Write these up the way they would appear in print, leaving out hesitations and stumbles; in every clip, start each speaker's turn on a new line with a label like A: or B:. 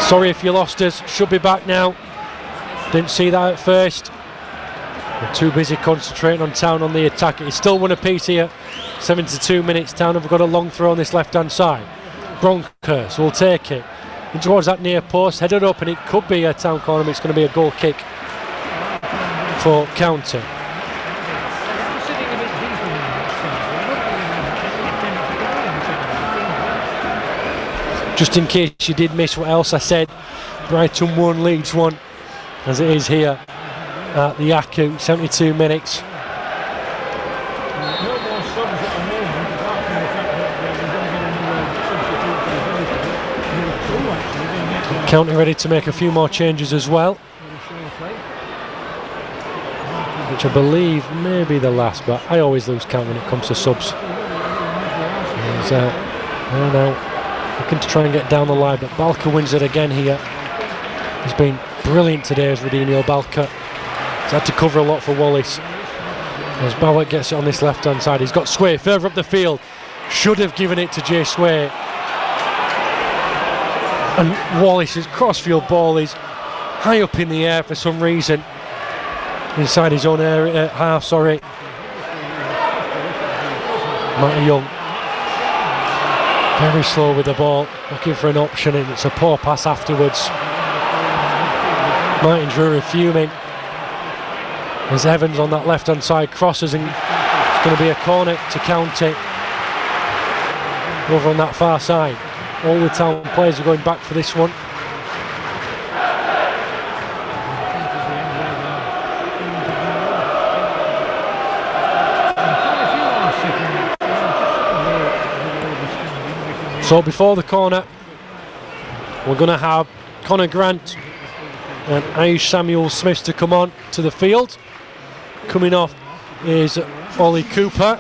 A: Sorry if you lost us, should be back now. Didn't see that at first. We're too busy concentrating on Town on the attack. It's still 1 apiece here. 72 minutes. Town have got a long throw on this left hand side. Bronkhurst will take it in towards that near post, headed up, and it could be a Town corner. It's going to be a goal kick for County. Just in case you did miss what else I said, Brighton 1, Leeds 1, as it is here at the Aku, 72 minutes. County ready to make a few more changes as well, which I believe may be the last, but I always lose count when it comes to subs. I don't know. Looking to try and get down the line, but Balka wins it again here. He's been brilliant today as Radinho Balka. He's had to cover a lot for Wallace. As Bowett gets it on this left hand side, he's got Sway further up the field. Should have given it to Jay Sway. And Wallace's crossfield ball is high up in the air for some reason. Inside his own area, half, sorry. Matty Young. Very slow with the ball, looking for an option, and it's a poor pass afterwards. Martin Drury fuming as Evans on that left hand side crosses, and it's going to be a corner to County over on that far side. All the Town players are going back for this one. So before the corner, we're going to have Connor Grant and Ayush Samuel-Smith to come on to the field. Coming off is Ollie Cooper.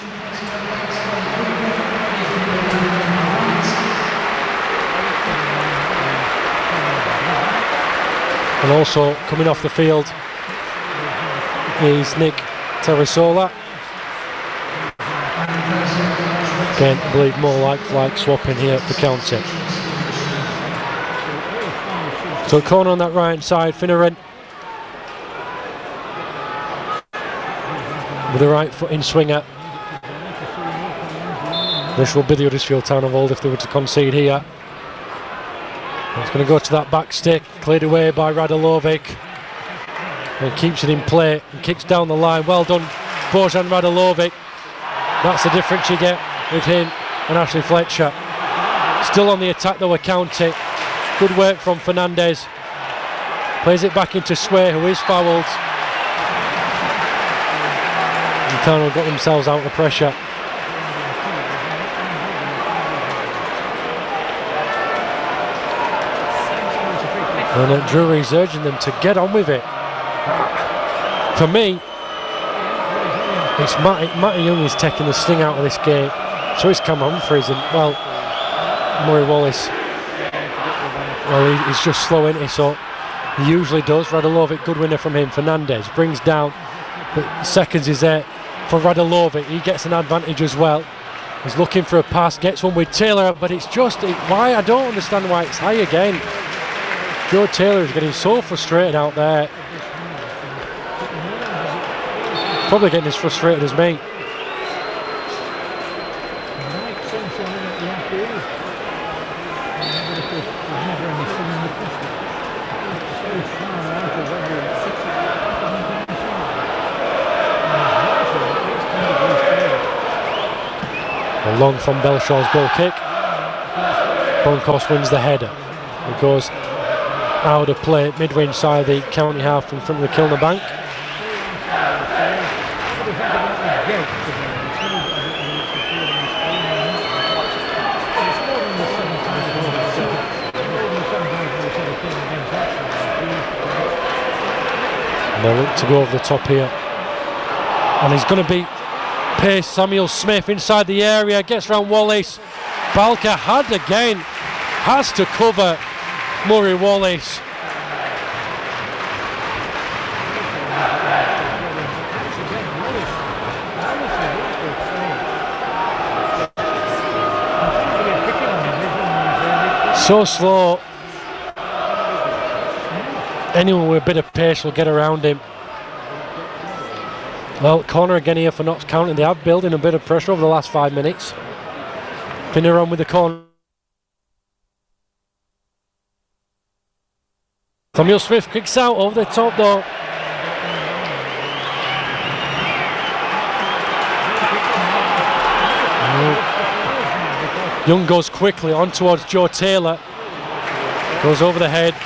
A: And also coming off the field is Nick Terrasola. Again, I believe more like swapping here for County. So corner on that right hand side, Finneran with the right foot in swinger. This will be the Huddersfield Town of old if they were to concede here. It's going to go to that back stick, cleared away by Radulovic, and keeps it in play and kicks down the line. Well done, Bojan Radulovic. That's the difference you get with him and Ashley Fletcher. Still on the attack though, a County. Good work from Fernandez. Plays it back into Sway, who is fouled. And Town will get themselves out of pressure. And Drury's urging them to get on with it. For me, it's Matty Young is taking the sting out of this game. So it's Cameron Humphreys, and well, Murray Wallace, well, he's just slow, isn't he? So he usually does. Radulovic, good winner from him. Fernandez brings down, but seconds is there for Radulovic. He gets an advantage as well. He's looking for a pass, gets one with Taylor, but it's just why I don't understand why it's high again. Joe Taylor is getting so frustrated out there. Probably getting as frustrated as me. Long from Belshaw's goal kick. Broncos wins the header. It goes out of play midway inside the County half in front of the Kilner Bank. And they look to go over the top here. And he's going to be pace Samuel-Smith inside the area, gets round Wallace. Balka had again, has to cover Murray Wallace. So slow Anyone with a bit of pace will get around him. Well, corner again here for Notts County. They have building a bit of pressure over the last 5 minutes. Finner on with the corner. Samuel Smith kicks out over the top though. Young goes quickly on towards Joe Taylor. Goes over the head.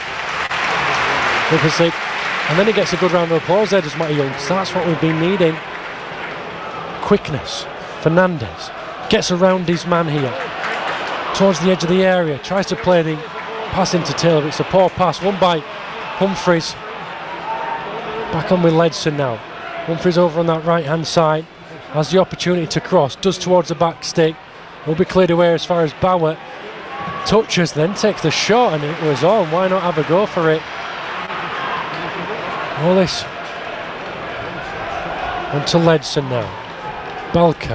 A: And then he gets a good round of applause there, does Matty Young. So that's what we've been needing. Quickness. Fernandez gets around his man here. Towards the edge of the area. Tries to play the pass into Taylor, but it's a poor pass. Won by Humphreys. Back on with Ledson now. Humphreys over on that right hand side. Has the opportunity to cross. Does towards the back stick. Will be cleared away as far as Bauer. Touches, then takes the shot, and it was on. Why not have a go for it? Wallace. On to Ledson now. Balker.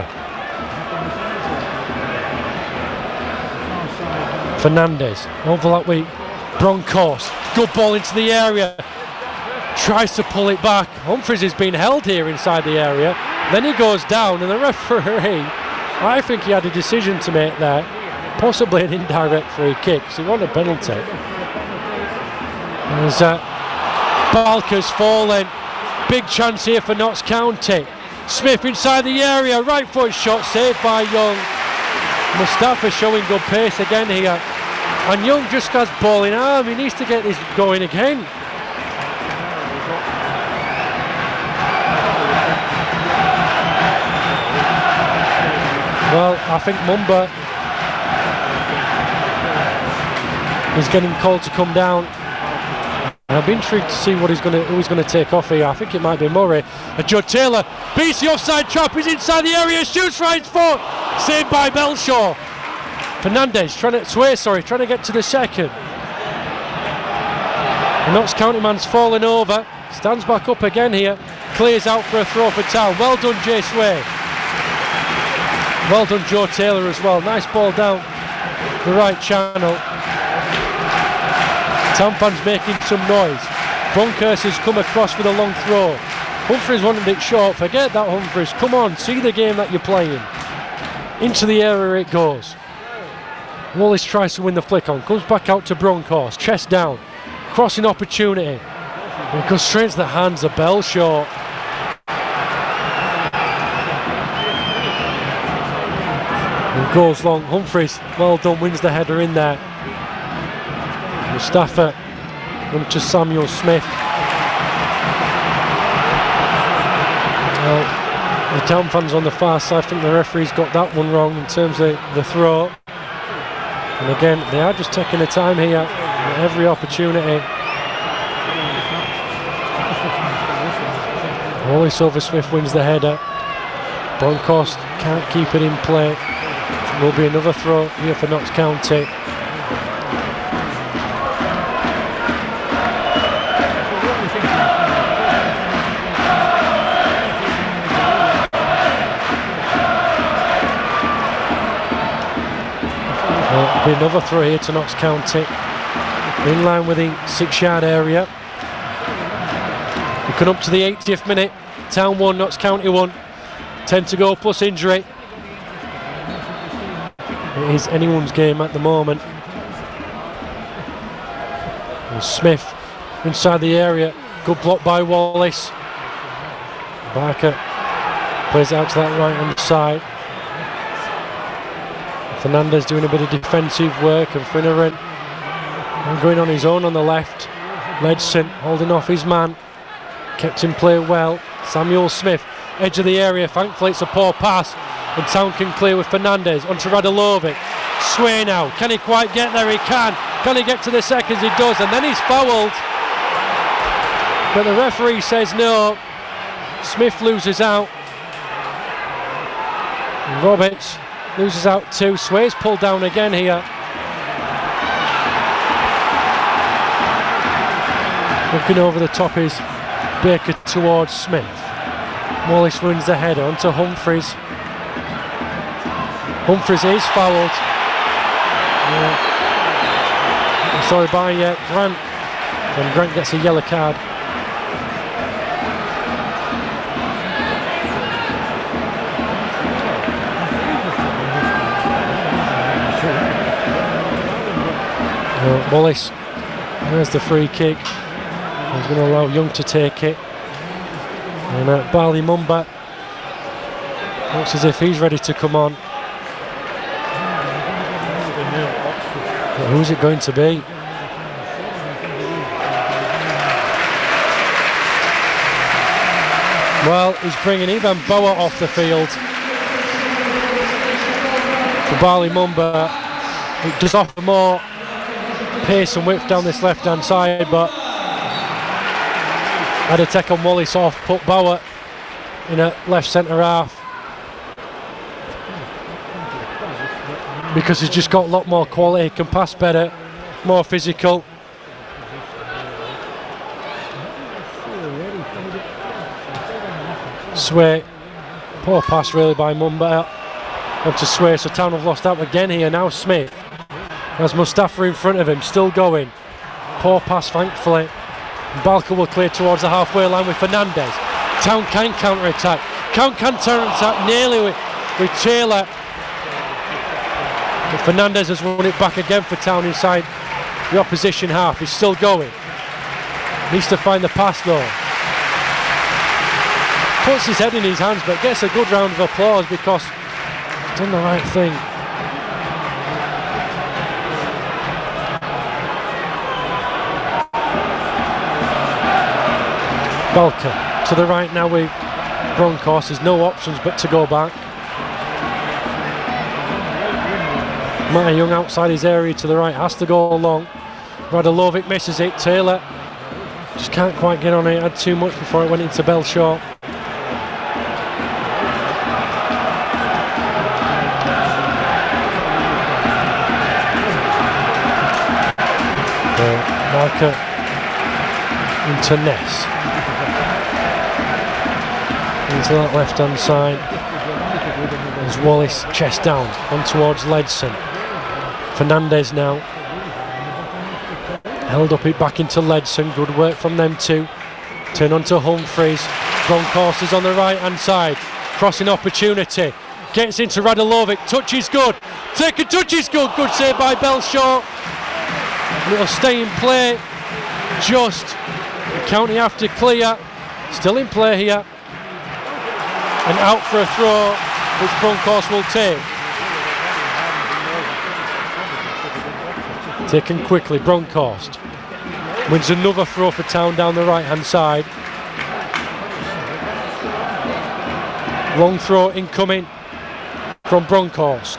A: Fernandez. Overlap with Broncos. Good ball into the area. Tries to pull it back. Humphreys has been held here inside the area. Then he goes down, and the referee, I think he had a decision to make there. Possibly an indirect free kick, so he wanted a penalty. As Balker's fallen. Big chance here for Notts County. Smith inside the area, right foot shot, saved by Young. Mustafa showing good pace again here. And Young just has ball in arm, he needs to get this going again. Well, I think Mumba is getting called to come down. And I'll be intrigued to see what who he's going to take off here. I think it might be Murray. And Joe Taylor beats the offside trap. He's inside the area, shoots right foot. Saved by Belshaw. Fernandez trying to get to the second. The Notts County man's fallen over. Stands back up again here. Clears out for a throw for Town. Well done, Jay Sway. Well done, Joe Taylor as well. Nice ball down the right channel. Town fans making some noise. Broncos has come across for the long throw. Humphreys wanted it short. Forget that, Humphreys. Come on, see the game that you're playing. Into the area it goes. Wallace tries to win the flick on. Comes back out to Broncos. Chest down. Crossing opportunity. It goes straight to the hands of Belshaw. It goes long. Humphreys, well done, wins the header in there. Mustafa on to Samuel Smith. Well, the Town fans on the far side, I think the referee's got that one wrong in terms of the throw. And again, they are just taking the time here at every opportunity. Wallace over Smith wins the header. Broncos can't keep it in play. Will be another throw here for Notts County. Will be another throw here to Notts County. In line with the 6-yard area. We come up to the 80th minute. Town 1, Notts County 1. 10 to go plus injury. It is anyone's game at the moment. And Smith inside the area. Good block by Wallace. Barker plays it out to that right hand side. Fernandez doing a bit of defensive work, and Finneran going on his own on the left. Ledson holding off his man. Kept in play well. Samuel Smith, edge of the area. Thankfully it's a poor pass. And Town can clear with Fernandez onto Radulovic. Sway now. Can he quite get there? He can. Can he get to the seconds? He does. And then he's fouled. But the referee says no. Smith loses out. Roberts loses out too. Sway's pulled down again here. Looking over the top is Baker towards Smith. Wallace wins the header onto Humphreys. Humphreys is fouled. Sorry, by Grant. And Grant gets a yellow card. Wallace, there's the free kick. He's going to allow Young to take it. And Bali Mumba looks as if he's ready to come on. But who's it going to be? Well, he's bringing Ivan Boa off the field for Bali Mumba. It does offer more pace and width down this left-hand side, but had to take on Wallace off, put Bauer in a left centre half because he's just got a lot more quality, can pass better, more physical. Sway, poor pass really by Mumba on to Sway, so Town have lost out again here. Now Smith has Mustafa in front of him, still going. Poor pass, thankfully. Balka will clear towards the halfway line with Fernandez. Town can counter-attack. Town can counter-attack nearly with Taylor. But Fernandez has won it back again for Town inside the opposition half. He's still going. Needs to find the pass though. Puts his head in his hands, but gets a good round of applause because he's done the right thing. Balka to the right now with Broncos. There's no options but to go back. Matty Young outside his area to the right, has to go long. Radulovic misses it. Taylor just can't quite get on it. Had too much before it went into Belshaw. Balka into Ness. Into that left hand side as Wallace chest down on towards Ledson. Fernandez now held up it back into Ledson. Good work from them two. Turn on to Humphreys. Broncos is on the right hand side. Crossing opportunity. Gets into Radulovic. Touch is good. Second touch is good. Good save by Belshaw. It'll stay in play. Just the county after clear. Still in play here. And out for a throw, which Broncos will take. Taken quickly, Broncos wins another throw for Town down the right hand side. Long throw incoming from Broncos.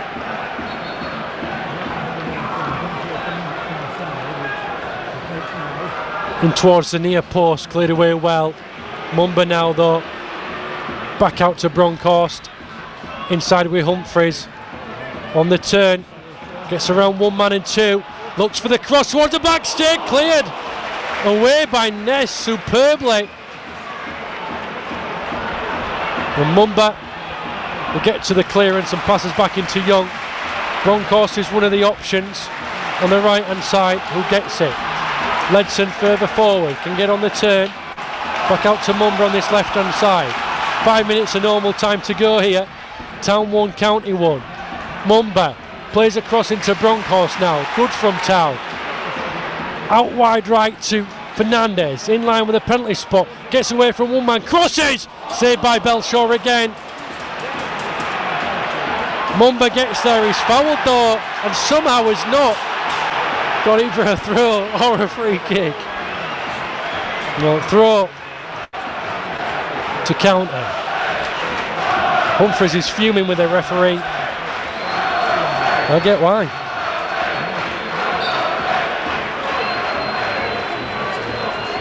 A: In towards the near post, cleared away well. Mumba now though. Back out to Broncos. Inside with Humphreys. On the turn. Gets around one man and two. Looks for the cross towards the backstay. Cleared away by Ness superbly. And Mumba will get to the clearance and passes back into Young. Broncos is one of the options on the right hand side. Who gets it? Ledson further forward. Can get on the turn. Back out to Mumba on this left hand side. 5 minutes of normal time to go here. Town 1, County 1. Mumba plays across into Broncos now. Good from Town. Out wide right to Fernandez. In line with a penalty spot. Gets away from one man. Crosses! Saved by Belshaw again. Mumba gets there. He's fouled though. And somehow has not got either a throw or a free kick. No, throw to counter. Humphreys is fuming with the referee. I get why.